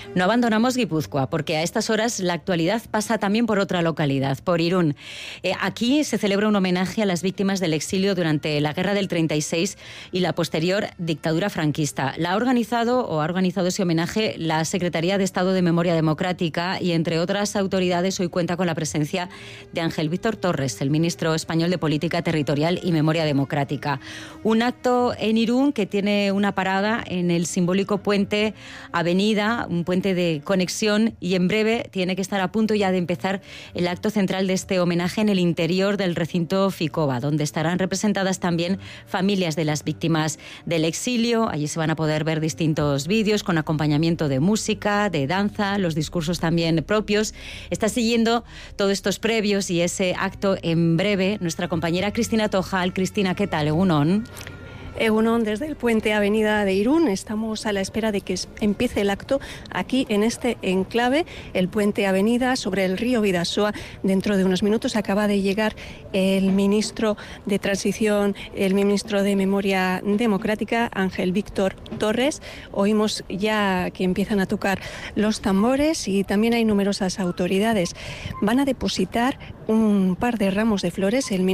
No abandonamos Guipúzcoa, porque a estas horas la actualidad pasa también por otra localidad, por Irún. Aquí se celebra un homenaje a las víctimas del exilio durante la Guerra del 36 y la posterior dictadura franquista. Ha organizado ese homenaje la Secretaría de Estado de Memoria Democrática y, entre otras autoridades, hoy cuenta con la presencia de Ángel Víctor Torres, el ministro español de Política Territorial y Memoria Democrática. Un acto en Irún que tiene una parada en el simbólico puente Avenida, un puente de conexión, y en breve tiene que estar a punto ya de empezar el acto central de este homenaje en el interior del recinto Ficoba, donde estarán representadas también familias de las víctimas del exilio. Allí se van a poder ver distintos vídeos con acompañamiento de música, de danza, los discursos también propios. Está siguiendo todos estos previos y ese acto en breve nuestra compañera Cristina Tojal. Cristina, ¿qué tal? Egunon. Egunon, desde el puente Avenida de Irún estamos a la espera de que empiece el acto aquí en este enclave, el puente Avenida sobre el río Bidasoa. Dentro de unos minutos acaba de llegar el ministro de Transición, el ministro de Memoria Democrática, Ángel Víctor Torres. Oímos ya que empiezan a tocar los tambores y también hay numerosas autoridades. Van a depositar un par de ramos de flores. El